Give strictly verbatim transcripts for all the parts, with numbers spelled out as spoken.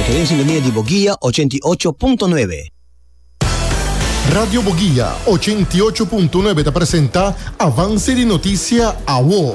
State in sintonia di Boghia ottantotto punto nove. Radio Boghia ottantotto punto nove te presenta Avance di Notizia A W O.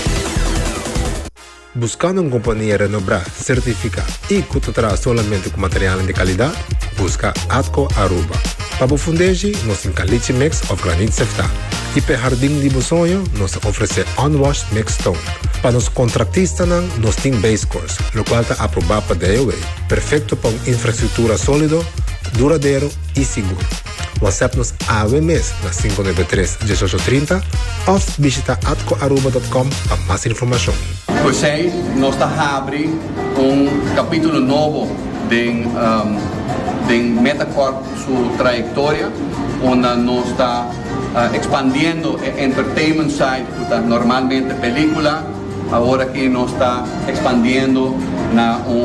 Buscando uma companhia renombrada, certificada e que te traz somente com material de qualidade, busca Atco Aruba. Para o fundejo, nós temos caliche mix of granite sefta. E para o jardim de sonho, nós oferecemos unwashed mix stone. Para os contratistas, nós temos base course, o qual está aprovado para D O A. Perfeito para uma infraestrutura sólida, duradouro e seguro. WhatsApp-nos A W M S na cinco nove três, um oito três zero ou visita atco aruba ponto com para mais informação. Hoje, nós estamos abrindo um capítulo novo de, um, de Metacorp, sua trajetória, onde nós estamos uh, expandindo o entertainment side, que é normalmente película, agora que nós estamos expandindo na um,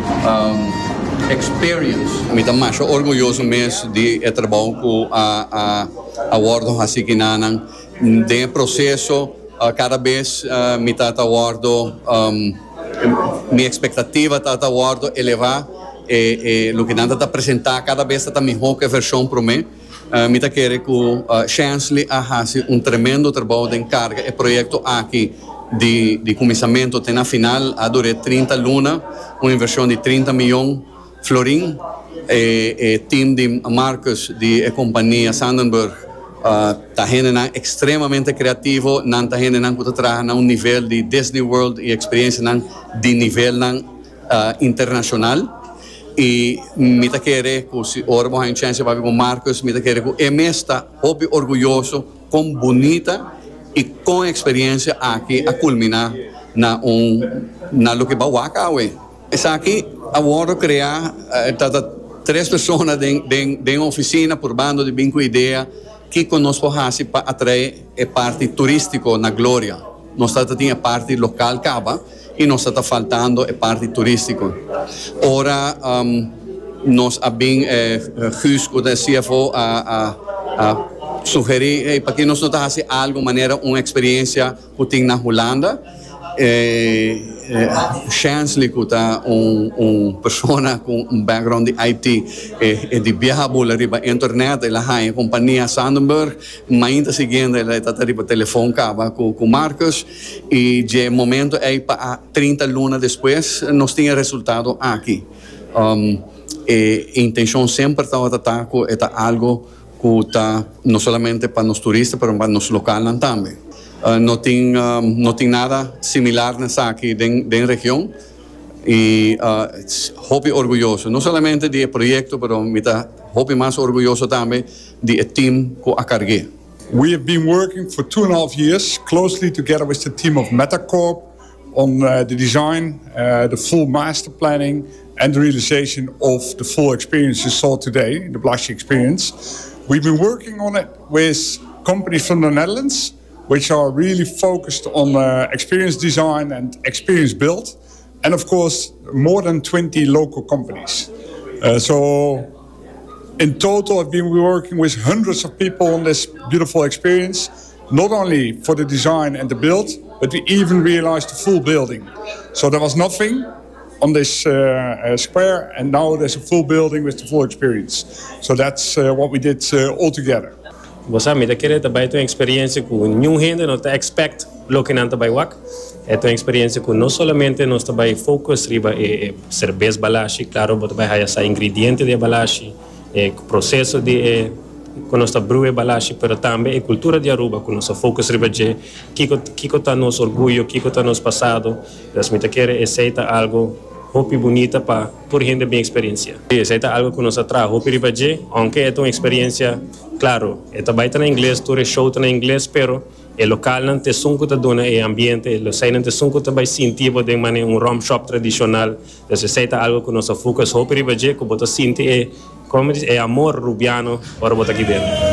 um experience. Me estou mais orgulhoso mesmo de trabalhar com a a Wardon assim que nanang de processo uh, cada vez uh, me está aguardo um, minha expectativa está aguardo elevar e, e o que nada está apresentar cada vez está melhor que a versão para mim. Uh, me está querendo que uh, Chansley a fazer um tremendo trabalho de encarga e projeto aqui de de começamento até na final a durar trinta luna uma inversão de trinta milhões Florin, e, e team de Marcos de companhia Sandenberg está uh, extremamente criativo, não está que trabalha a um nível de Disney World e experiência de nível uh, internacional. E me está querendo que se ora vamos em chance para com Marcos, me está querendo que é está hobby orgulhoso, com bonita e com experiência aqui a culminar na um na lo que vai acabar. Essa aqui agora criar uh, três pessoas de, de, de uma oficina por bando de cinco ideias que conosco fazem para atrair a parte turística na Glória. Nós temos a parte local cava e nós está faltando a parte turística. Ora um, nós abim eh, Jusco da C F O a, a, a sugerir eh, para que nós não façamos algo maneira uma experiência que tem na Holanda. Eh, eh, Chansley que está um, um persona com um background de I T e eh, de viajabula riba internet ela ha a companhia Sandenberg mas ainda seguindo ela está riba telefone cava com com Marcos e de momento aí para trinta luna depois nós tinha resultado aqui um, e intenção sempre está tratar com é algo que está não somente para os turistas mas para os locais também. Uh, não tem uh, não tem nada similar nessa aqui da região e uh, hobby orgulhoso não somente do projeto, mas me está hobby mais orgulhoso também do team que a carguei. We have been working for two and a half years closely together with the team of Metacorp on uh, the design, uh, the full master planning and the realization of the full experience you saw today, the Blasje experience. We've been working on it with companies from the Netherlands which are really focused on uh, experience design and experience build, and of course more than twenty local companies. Uh, so in total I've been working with hundreds of people on this beautiful experience, not only for the design and the build, but we even realized the full building. So there was nothing on this uh, uh, square, and now there's a full building with the full experience. So that's uh, what we did uh, all together. Você me querer também ter uma experiência com nenhum gente não te expect lo que não te vai wak. É uma experiência com não somente nós também focus riba e cerveja balashi, claro, mas também há essa ingrediente de balashi, é processo de com nossa brew balashi, mas também a cultura de Aruba com nossa focus riba de kiko kiko tá nosso orgulho, kiko tá nosso passado. Mas me querer aceita algo hopi bonita para por gente bem experiência. E aceita algo que nós atrás hopi riba de, aunque é uma experiência claro, é também tá em inglês, tudo show tá em inglês, pero o local não tem sunco tá dona e ambiente, o sei não tem sunco também sentido de maneira um rum shop tradicional. Então aceita algo que nós focus hopi riba de, que bota sentir é como diz, é amor rubiano, ora bota aqui dentro.